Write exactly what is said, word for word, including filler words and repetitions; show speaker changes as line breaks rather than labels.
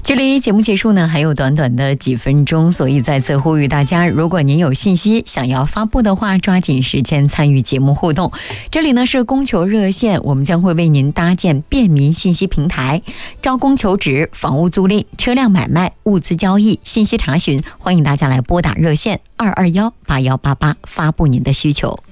距离节目结束呢还有短短的几分钟，所以再次呼吁大家，如果您有信息想要发布的话，抓紧时间参与节目互动。这里呢是供求热线，我们将会为您搭建便民信息平台，招工求职、房屋租赁、车辆买卖、物资交易、信息查询，欢迎大家来拨打热线二二幺八幺八八发布您的需求。